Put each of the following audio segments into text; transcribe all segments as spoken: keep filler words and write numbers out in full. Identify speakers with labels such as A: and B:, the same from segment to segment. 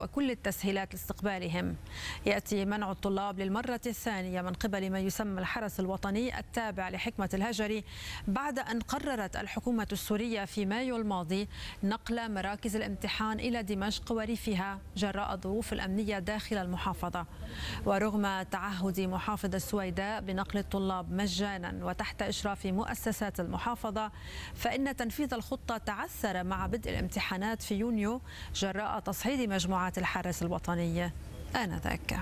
A: وكل التسهيلات لاستقبالهم. يأتي منع الطلاب للمرة الثانية من قبل ما يسمى الحرس الوطني التابع لحكمة الهجري بعد أن قررت الحكومة السورية في مايو الماضي نقل مراكز الامتحان إلى دمشق وريفها جراء الظروف الأمنية داخل المحافظة. ورغم تعهد محافظ السويداء بنقل الطلاب مجانا وتحت إشراف مؤسسات المحافظة، فإن تنفيذ الخطة تعثر مع بدء الامتحانات في يونيو جراء تصعيد مجموعات الحرس الوطني آنذاك.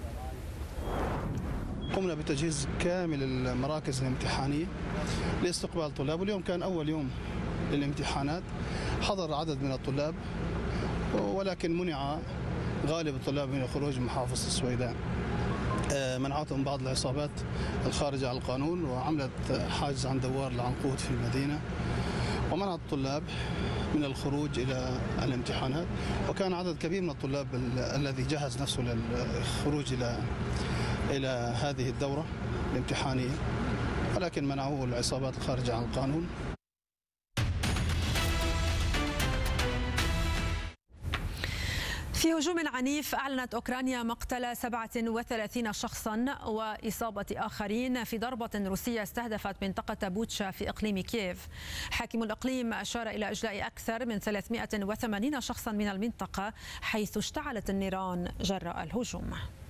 B: قمنا بتجهيز كامل المراكز الامتحانية لاستقبال الطلاب، واليوم كان أول يوم للامتحانات. حضر عدد من الطلاب ولكن منع غالب الطلاب من الخروج من محافظة السويداء. منعتهم بعض العصابات الخارجة عن القانون وعملت حاجز عن دوار العنقود في المدينة، ومنعت الطلاب من الخروج إلى الامتحانات. وكان عدد كبير من الطلاب الذي جهز نفسه للخروج إلى إلى هذه الدورة الامتحانية، ولكن منعوه العصابات الخارجة عن القانون.
A: في هجوم عنيف أعلنت أوكرانيا مقتل سبعة وثلاثين شخصا وإصابة آخرين في ضربة روسية استهدفت منطقة بوتشا في إقليم كييف. حاكم الإقليم أشار إلى إجلاء أكثر من ثلاثمائة وثمانين شخصا من المنطقة حيث اشتعلت النيران جراء الهجوم.